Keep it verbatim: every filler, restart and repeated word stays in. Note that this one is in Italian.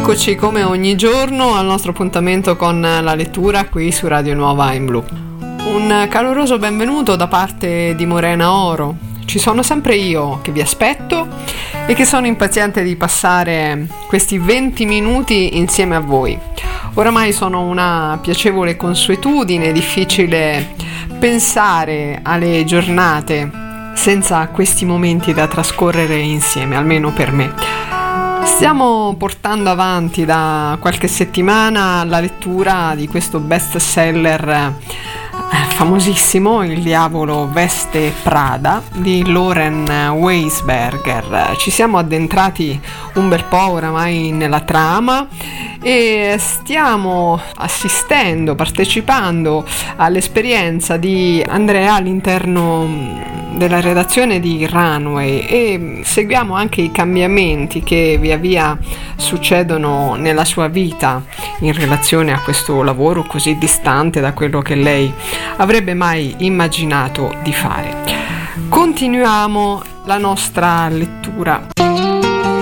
Eccoci come ogni giorno al nostro appuntamento con la lettura qui su Radio Nuova in Blu. Un caloroso benvenuto da parte di Morena Oro. Ci sono sempre io che vi aspetto e che sono impaziente di passare questi venti minuti insieme a voi. Oramai sono una piacevole consuetudine, difficile pensare alle giornate senza questi momenti da trascorrere insieme, almeno per me. Stiamo portando avanti da qualche settimana la lettura di questo best seller famosissimo, Il diavolo veste Prada di Lauren Weisberger. Ci siamo addentrati un bel po' oramai nella trama e stiamo assistendo, partecipando all'esperienza di Andrea all'interno della redazione di Runway e seguiamo anche i cambiamenti che via via succedono nella sua vita in relazione a questo lavoro così distante da quello che lei avrebbe mai immaginato di fare. Continuiamo la nostra lettura